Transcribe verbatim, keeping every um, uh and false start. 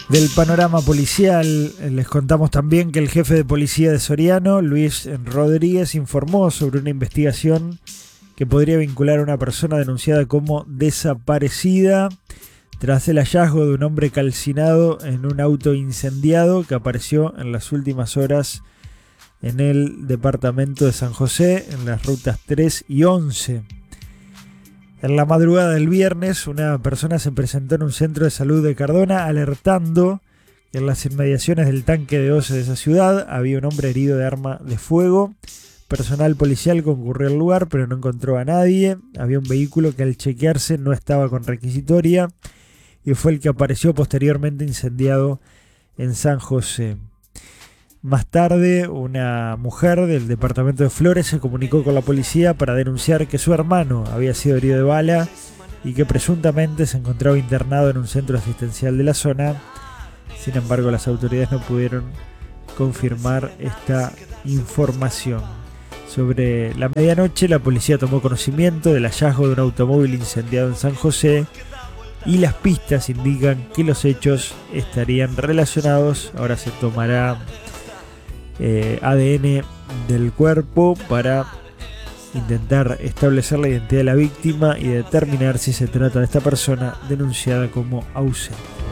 Del panorama policial, les contamos también que el jefe de policía de Soriano, Luis Rodríguez, informó sobre una investigación que podría vincular a una persona denunciada como desaparecida tras el hallazgo de un hombre calcinado en un auto incendiado que apareció en las últimas horas en el departamento de San José, en las rutas tres y once. En la madrugada del viernes, una persona se presentó en un centro de salud de Cardona alertando que en las inmediaciones del tanque de Oce de esa ciudad había un hombre herido de arma de fuego. Personal policial concurrió al lugar, pero no encontró a nadie. Había un vehículo que al chequearse no estaba con requisitoria y fue el que apareció posteriormente incendiado en San José. Más tarde, una mujer del departamento de Flores se comunicó con la policía para denunciar que su hermano había sido herido de bala y que presuntamente se encontraba internado en un centro asistencial de la zona. Sin embargo, las autoridades no pudieron confirmar esta información. Sobre la medianoche, la policía tomó conocimiento del hallazgo de un automóvil incendiado en San José y las pistas indican que los hechos estarían relacionados. Ahora se tomará Eh, A D N del cuerpo para intentar establecer la identidad de la víctima y determinar si se trata de esta persona denunciada como ausente.